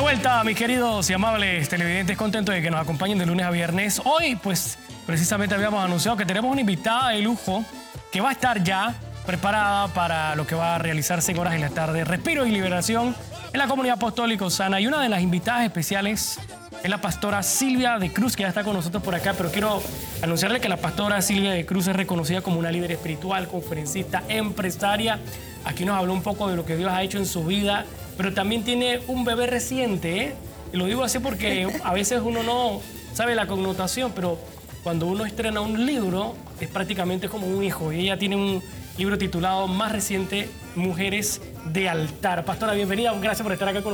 vuelta, mis queridos y amables televidentes, contentos de que nos acompañen de lunes a viernes. Hoy, pues, precisamente habíamos anunciado que tenemos una invitada de lujo que va a estar ya preparada para lo que va a realizarse en horas de la tarde. Respiro y liberación en la comunidad apostólica Osana. Y una de las invitadas especiales es la pastora Silvia de Cruz, que ya está con nosotros por acá. Pero quiero anunciarle que la pastora Silvia de Cruz es reconocida como una líder espiritual, conferencista, empresaria. Aquí nos habló un poco de lo que Dios ha hecho en su vida, pero también tiene un bebé reciente, ¿eh? Y lo digo así porque a veces uno no sabe la connotación, pero cuando uno estrena un libro es prácticamente como un hijo. Y ella tiene un libro titulado más reciente, Mujeres de Altar. Pastora, bienvenida, gracias por estar acá con nosotros.